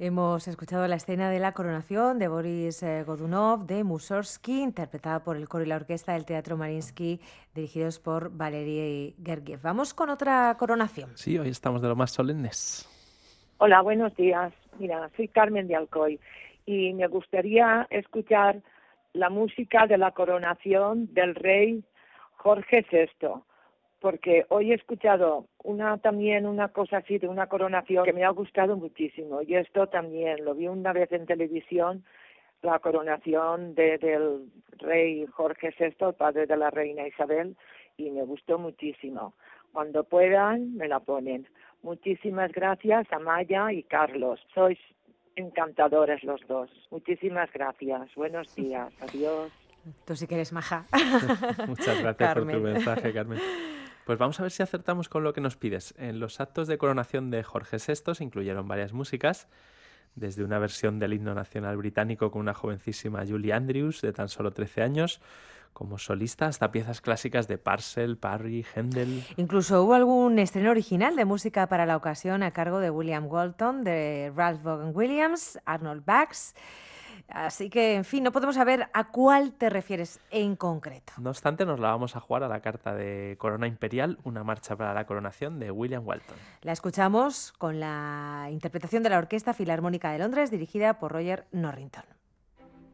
Hemos escuchado la escena de la coronación de Boris Godunov de Mussorgsky, interpretada por el coro y la orquesta del Teatro Mariinsky, dirigidos por Valery Gergiev. Vamos con otra coronación. Sí, hoy estamos de lo más solemnes. Hola, buenos días. Mira, soy Carmen de Alcoy y me gustaría escuchar la música de la coronación del rey Jorge VI, porque hoy he escuchado también una cosa así de una coronación que me ha gustado muchísimo, y esto también lo vi una vez en televisión, la coronación del rey Jorge VI, el padre de la reina Isabel, y me gustó muchísimo. Cuando puedan, me la ponen. Muchísimas gracias a Maya y Carlos. Sois encantadores los dos. Muchísimas gracias. Buenos días. Adiós. Tú sí que eres maja. Muchas gracias Carmen. por tu mensaje, Carmen. Pues vamos a ver si acertamos con lo que nos pides. En los actos de coronación de Jorge VI se incluyeron varias músicas, desde una versión del himno nacional británico con una jovencísima Julie Andrews de tan solo 13 años, como solista, hasta piezas clásicas de Purcell, Parry, Händel. Incluso hubo algún estreno original de música para la ocasión a cargo de William Walton, de Ralph Vaughan Williams, Arnold Bax. Así que, en fin, no podemos saber a cuál te refieres en concreto. No obstante, nos la vamos a jugar a la carta de Corona Imperial, una marcha para la coronación de William Walton. La escuchamos con la interpretación de la Orquesta Filarmónica de Londres, dirigida por Roger Norrington.